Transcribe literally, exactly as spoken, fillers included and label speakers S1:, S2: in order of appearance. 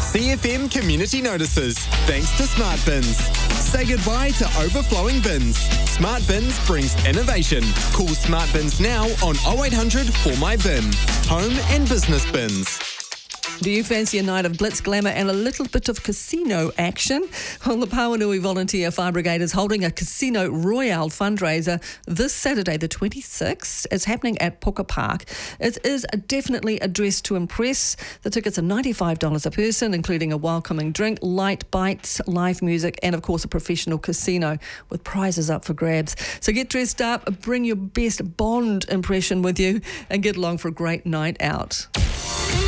S1: C F M Community Notices, thanks to Smart Bins. Say goodbye to overflowing bins. Smart Bins brings innovation. Call Smart Bins now on oh eight hundred four my bin. Home and business bins.
S2: Do you fancy a night of glitz, glamour and a little bit of casino action? Well, the Pawanui Volunteer Fire Brigade is holding a Casino Royale fundraiser this Saturday, the twenty-sixth. It's happening at Puka Park. It is definitely a dress to impress. The tickets are ninety-five dollars a person, including a welcoming drink, light bites, live music and, of course, a professional casino with prizes up for grabs. So get dressed up, bring your best Bond impression with you and get along for a great night out.